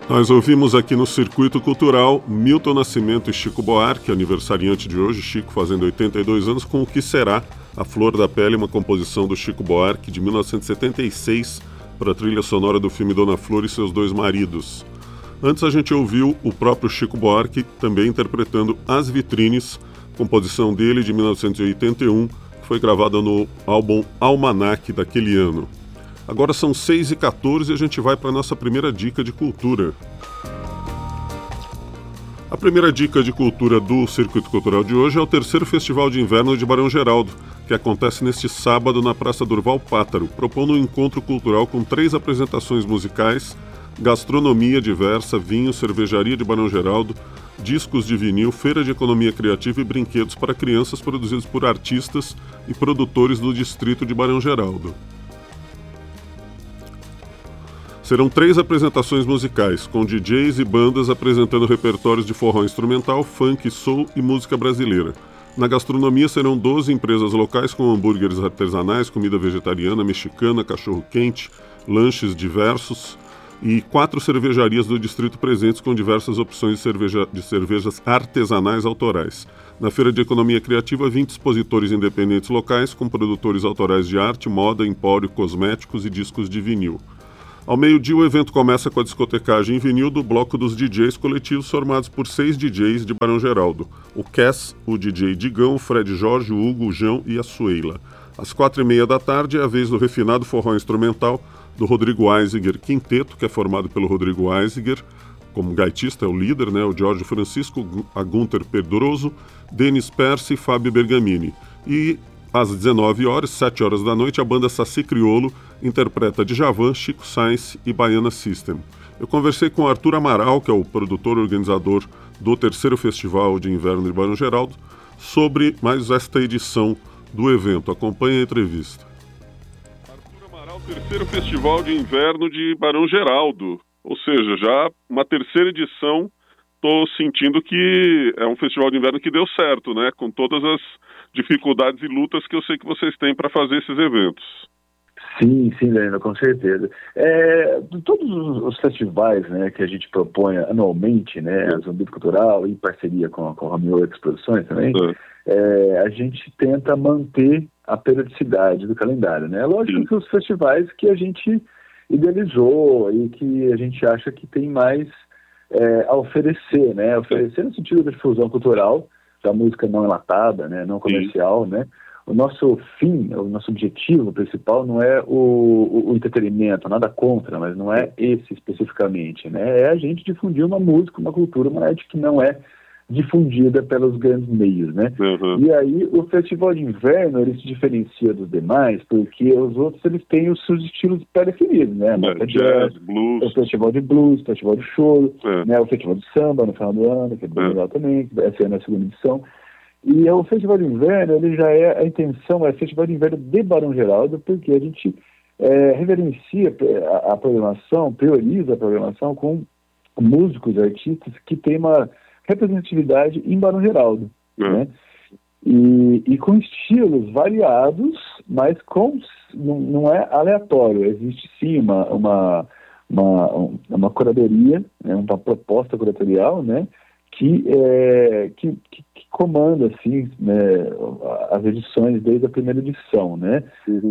Nós ouvimos aqui no Circuito Cultural Milton Nascimento e Chico Buarque, aniversariante de hoje, Chico fazendo 82 anos, com O Que Será, A Flor da Pele, uma composição do Chico Buarque de 1976 para a trilha sonora do filme Dona Flor e Seus Dois Maridos. Antes a gente ouviu o próprio Chico Buarque também interpretando As Vitrines, composição dele de 1981, que foi gravada no álbum Almanac daquele ano. Agora são 6h14 e a gente vai para a nossa primeira dica de cultura. A primeira dica de cultura do Circuito Cultural de hoje é o terceiro Festival de Inverno de Barão Geraldo, que acontece neste sábado na Praça Durval Pátaro, propondo um encontro cultural com 3 apresentações musicais, gastronomia diversa, vinho, cervejaria de Barão Geraldo, discos de vinil, feira de economia criativa e brinquedos para crianças produzidos por artistas e produtores do distrito de Barão Geraldo. Serão 3 apresentações musicais, com DJs e bandas apresentando repertórios de forró instrumental, funk, soul e música brasileira. Na gastronomia serão 12 empresas locais com hambúrgueres artesanais, comida vegetariana, mexicana, cachorro-quente, lanches diversos e 4 cervejarias do distrito presentes com diversas opções de cervejas artesanais autorais. Na Feira de Economia Criativa, 20 expositores independentes locais com produtores autorais de arte, moda, empório, cosméticos e discos de vinil. Ao meio-dia, o evento começa com a discotecagem em vinil do bloco dos DJs coletivos formados por 6 DJs de Barão Geraldo. O Cass, o DJ Digão, o Fred Jorge, o Hugo, o João e a Sueila. Às 4h30 da tarde é a vez do refinado forró instrumental do Rodrigo Eisiger Quinteto, que é formado pelo Rodrigo Eisiger, como gaitista é o líder, né? O Jorge Francisco, a Gunter Pedroso, Denis Percy e Fábio Bergamini. E às 19h, 7h da noite, a banda Saci Criolo interpreta Djavan, Chico Science e Baiana System. Eu conversei com Arthur Amaral, que é o produtor e organizador do terceiro Festival de Inverno de Barão Geraldo, sobre mais esta edição do evento. Acompanhe a entrevista. Arthur Amaral, terceiro Festival de Inverno de Barão Geraldo, ou seja, já uma terceira edição. Estou sentindo que é um festival de inverno que deu certo, né? Com todas as dificuldades e lutas que eu sei que vocês têm para fazer esses eventos. Sim, Lena, com certeza. Todos os festivais, né, que a gente propõe anualmente, né, a Zumbi Cultural, em parceria com a Romeo Exposições também, a gente tenta manter a periodicidade do calendário, né? Lógico que os festivais que a gente idealizou e que a gente acha que tem mais a oferecer, né? Oferecer no sentido da difusão cultural, da música não enlatada, né, não comercial, né? O nosso fim, o nosso objetivo principal não é o entretenimento, nada contra, mas não é esse especificamente, né? É a gente difundir uma música, uma cultura, uma arte que não é difundida pelos grandes meios, né? E aí o Festival de Inverno, ele se diferencia dos demais porque os outros, eles têm os seus estilos pré-definidos, né? Jazz, blues. O Festival de Blues, o Festival de Choro, né? O Festival de Samba no final do ano, que é bem legal também, que essa é a nossa segunda edição. E o Festival de Inverno, ele já a intenção é Festival de Inverno de Barão Geraldo, porque a gente reverencia a programação, prioriza a programação com músicos, artistas que têm uma representatividade em Barão Geraldo, né? E com estilos variados, mas não é aleatório. Existe sim uma curadoria, né, uma proposta curatorial, né, que comanda assim, né, as edições desde a primeira edição, né?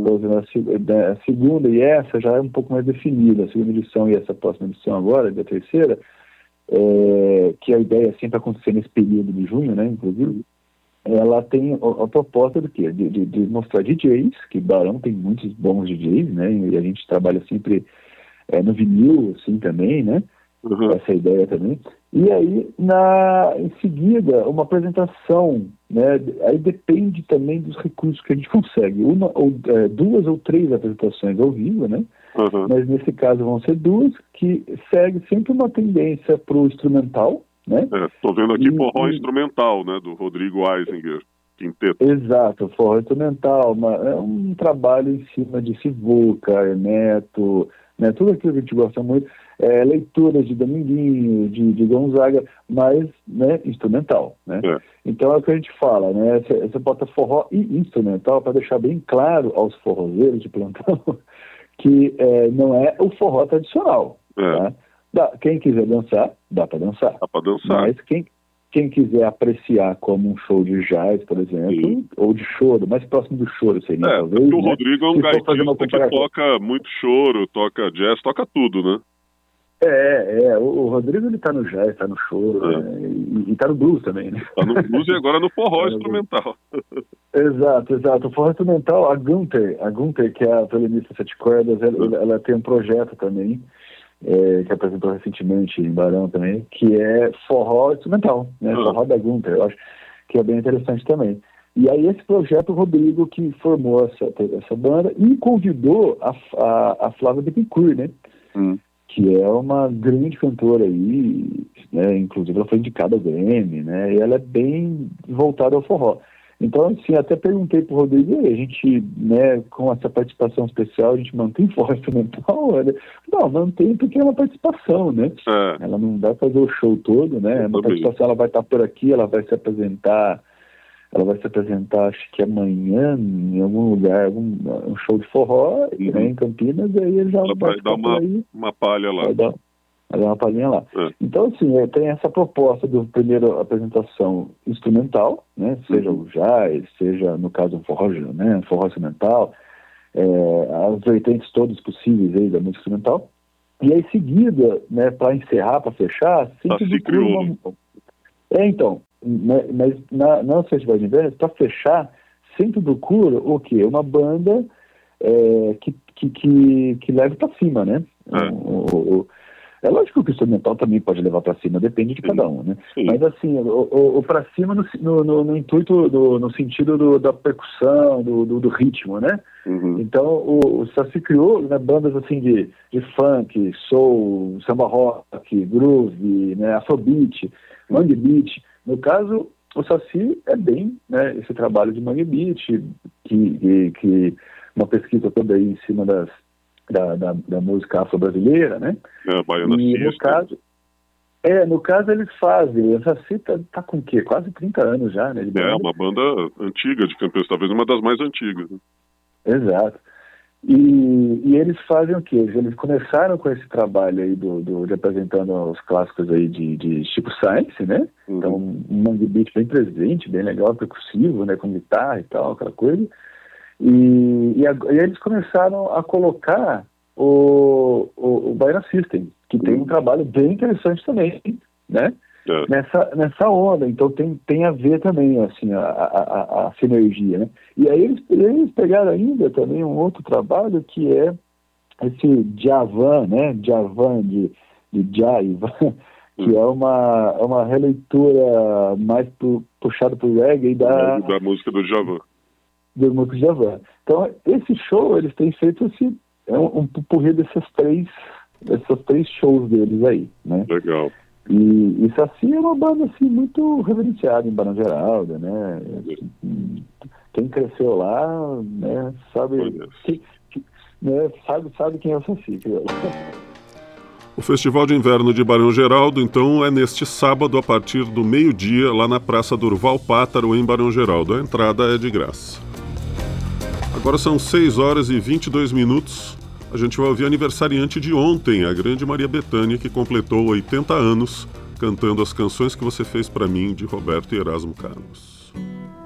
A segunda e essa já é um pouco mais definida, a segunda edição e essa próxima edição agora, da terceira, que a ideia é sempre acontecer nesse período de junho, né, inclusive, ela tem a proposta do quê? De mostrar DJs, que Barão tem muitos bons DJs, né, e a gente trabalha sempre no vinil, assim, também, né, essa ideia também. E aí, em seguida, uma apresentação, né, aí depende também dos recursos que a gente consegue, 2 ou 3 apresentações ao vivo, né, mas nesse caso vão ser 2, que segue sempre uma tendência para o instrumental, né. Estou vendo aqui forró instrumental, né, do Rodrigo Eisiger Quinteto. Exato, forró instrumental, é um trabalho em cima de Sivuca, Hermeto, né, tudo aquilo que a gente gosta muito, leituras de Dominguinho, de Gonzaga, mas, né, instrumental, né? Então é o que a gente fala, né? Você bota forró e instrumental para deixar bem claro aos forrozeiros de plantão que não é o forró tradicional, tá? Quem quiser dançar, dá para dançar. Dá para dançar. Mas quem quiser apreciar como um show de jazz, por exemplo, sim, ou de choro, mais próximo do choro seria, talvez. O Rodrigo é um gaitista que toca muito choro, toca jazz, toca tudo, né? O Rodrigo, ele tá no jazz, tá no choro, né? E tá no blues também, né? Tá no blues e agora no forró instrumental. Exato. O forró instrumental, a Gunther, que é a violinista 7 cordas, ela tem um projeto também, que apresentou recentemente em Barão também, que é forró instrumental, né? Forró da Gunther, eu acho que é bem interessante também. E aí esse projeto, o Rodrigo que formou essa banda e convidou a Flávia Bittencourt, né? Que é uma grande cantora aí, né? Inclusive ela foi indicada ao Grammy, né? E ela é bem voltada ao forró. Então, assim, até perguntei pro Rodrigo, a gente, né, com essa participação especial, a gente mantém forró instrumental? Não, mantém porque é uma participação, né? Ela não vai fazer o show todo, né? Uma participação, ela vai estar por aqui, ela vai se apresentar, acho que amanhã, em algum lugar, um show de forró, né, em Campinas, e aí ele já vai dar uma palha lá. Vai dar uma palhinha lá. Então, assim, tem essa proposta do primeiro apresentação instrumental, né, seja o jazz, seja, no caso, um forró, né, um forró instrumental, as vertentes todas possíveis aí da música instrumental. E aí, em seguida, né, para encerrar, para fechar, sempre então, mas na Festival de Inverno, para fechar, sempre procura o quê? Uma banda que leve para cima, né? É lógico que o instrumental também pode levar para cima, depende de cada um, né? Sim. Mas assim, o para cima no intuito, no sentido da percussão, do ritmo, né? Então, o Saci criou, né, bandas assim de funk, soul, samba rock, groove, né, afrobeat, mangue beat. No caso, o Saci é bem, né, esse trabalho de mangue beat, que uma pesquisa toda aí em cima da música afro-brasileira, né? E no caso eles fazem, o Saci tá com o quê? Quase 30 anos já, né? Uma banda antiga de Campinas, talvez uma das mais antigas. Né? Exato. E eles fazem o quê? Eles começaram com esse trabalho aí de apresentando os clássicos aí de Chico Science, né? Então, um mangue beat bem presente, bem legal, percussivo, né? Com guitarra e tal, aquela coisa. E eles começaram a colocar o Baiana System, que tem um trabalho bem interessante também, né? Nessa onda. Então tem a ver também, assim, a sinergia, né? E aí eles pegaram ainda também um outro trabalho que é esse Djavan, né? Djavan de Djavan, que é uma releitura mais puxada pro reggae da música do Djavan. Do músico Djavan. Então, esse show, eles têm feito um pupurri desses três shows deles aí, né? Legal. E isso assim é uma banda assim muito reverenciada em Barão Geraldo, né? Quem cresceu lá, né, sabe quem é o Saci. O Festival de Inverno de Barão Geraldo, então, é neste sábado a partir do meio-dia lá na Praça Durval Pátaro, em Barão Geraldo. A entrada é de graça. Agora são 6h22. A gente vai ouvir a aniversariante de ontem, a grande Maria Bethânia, que completou 80 anos, cantando as canções que você fez para mim, de Roberto e Erasmo Carlos.